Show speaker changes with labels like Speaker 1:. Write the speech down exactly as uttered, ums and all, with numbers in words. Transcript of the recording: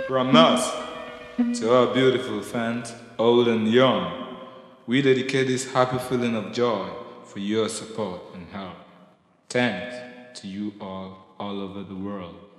Speaker 1: From us to our beautiful fans, old and young, we dedicate this happy feeling of joy for your support and help. Thanks to you all, all over the world.